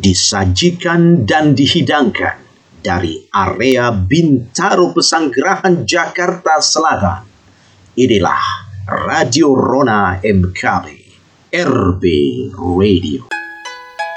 disajikan dan dihidangkan dari area Bintaro Pesanggerahan Jakarta Selatan. Inilah Radio Rona MKB RB Radio.